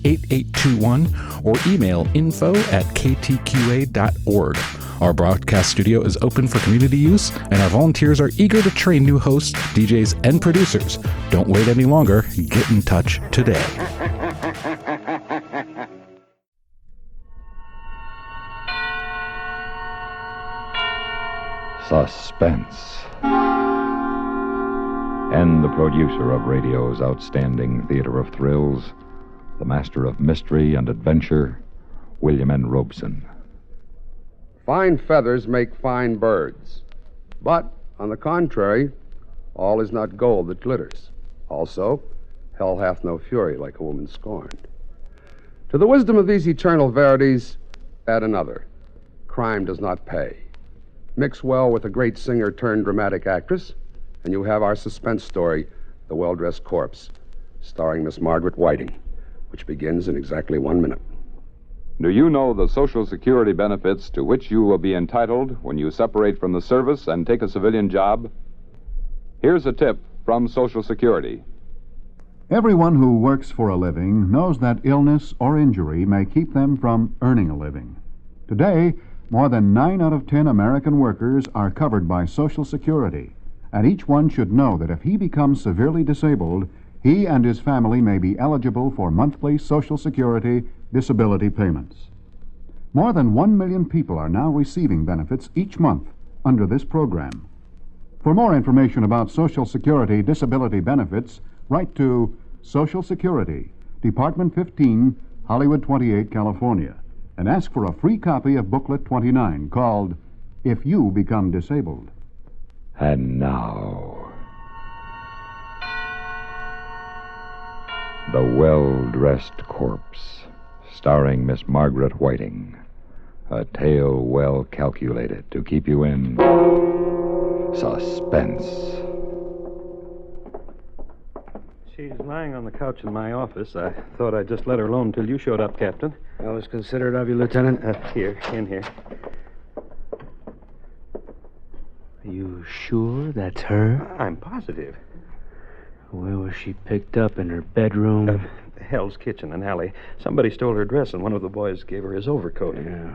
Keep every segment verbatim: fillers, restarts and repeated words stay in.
eight eight two one or email info at k t q a dot org. Our broadcast studio is open for community use, and our volunteers are eager to train new hosts, D Js, and producers. Don't wait any longer. Get in touch today. Suspense. And the producer of radio's outstanding theater of thrills, the master of mystery and adventure, William N. Robeson. Fine feathers make fine birds. But, on the contrary, all is not gold that glitters. Also, hell hath no fury like a woman scorned. To the wisdom of these eternal verities, add another. Crime does not pay. Mix well with a great singer turned dramatic actress, and you have our suspense story, The Well-Dressed Corpse, starring Miss Margaret Whiting, which begins in exactly one minute. Do you know the Social Security benefits to which you will be entitled when you separate from the service and take a civilian job? Here's a tip from Social Security. Everyone who works for a living knows that illness or injury may keep them from earning a living. Today, more than nine out of ten American workers are covered by Social Security, and each one should know that if he becomes severely disabled, he and his family may be eligible for monthly Social Security disability payments. More than one million people are now receiving benefits each month under this program. For more information about Social Security disability benefits, write to Social Security, Department fifteen, Hollywood twenty-eight, California, and ask for a free copy of Booklet twenty-nine called If You Become Disabled. And now, The Well-Dressed Corpse, starring Miss Margaret Whiting. A tale well calculated to keep you in suspense. She's lying on the couch in my office. I thought I'd just let her alone until you showed up, Captain. That was considerate of you, Lieutenant. Uh, here, in here. Are you sure that's her? I'm positive. Where was she picked up? In her bedroom? Uh, Hell's Kitchen and Alley. Somebody stole her dress, and one of the boys gave her his overcoat. Yeah.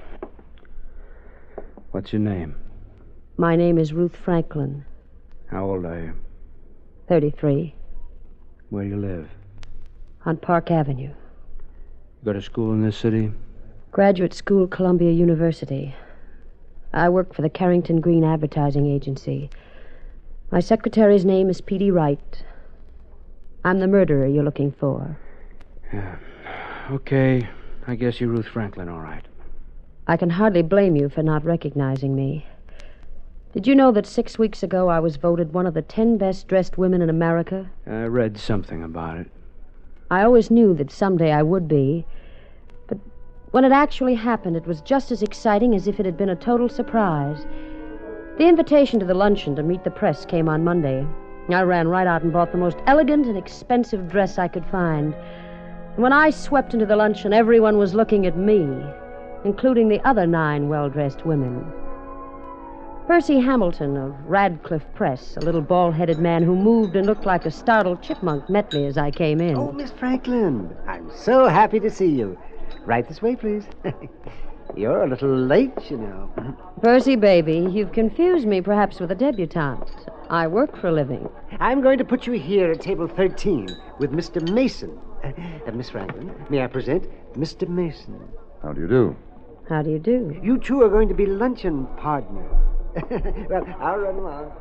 What's your name? My name is Ruth Franklin. How old are you? thirty-three. Where do you live? On Park Avenue. You go to school in this city? Graduate school, Columbia University. I work for the Carrington Green Advertising Agency. My secretary's name is Petey Wright. I'm the murderer you're looking for. Yeah. Okay. I guess you're Ruth Franklin, all right. I can hardly blame you for not recognizing me. Did you know that six weeks ago I was voted one of the ten best-dressed women in America? I read something about it. I always knew that someday I would be. But when it actually happened, it was just as exciting as if it had been a total surprise. The invitation to the luncheon to meet the press came on Monday. I ran right out and bought the most elegant and expensive dress I could find. And when I swept into the luncheon, everyone was looking at me, including the other nine well-dressed women. Percy Hamilton of Radcliffe Press, a little bald-headed man who moved and looked like a startled chipmunk, met me as I came in. Oh, Miss Franklin, I'm so happy to see you. Right this way, please. You're a little late, you know. Percy, baby, you've confused me perhaps with a debutante. I work for a living. I'm going to put you here at table thirteen with Mister Mason. Uh, Miss Franklin, may I present Mister Mason? How do you do? How do you do? You two are going to be luncheon partners. Well, I'll run along.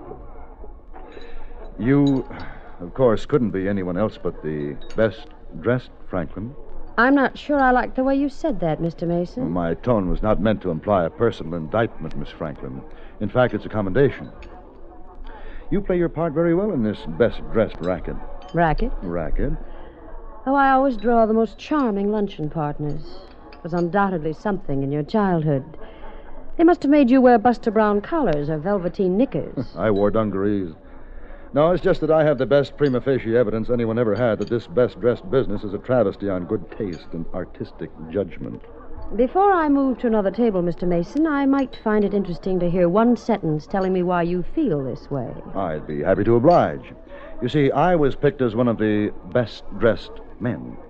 You, of course, couldn't be anyone else but the best-dressed Franklin. I'm not sure I like the way you said that, Mister Mason. Well, my tone was not meant to imply a personal indictment, Miss Franklin. In fact, it's a commendation. You play your part very well in this best-dressed racket. Racket? Racket. Oh, I always draw the most charming luncheon partners. It was undoubtedly something in your childhood. They must have made you wear Buster Brown collars or velveteen knickers. I wore dungarees. No, it's just that I have the best prima facie evidence anyone ever had that this best-dressed business is a travesty on good taste and artistic judgment. Before I move to another table, Mister Mason, I might find it interesting to hear one sentence telling me why you feel this way. I'd be happy to oblige. You see, I was picked as one of the best-dressed men.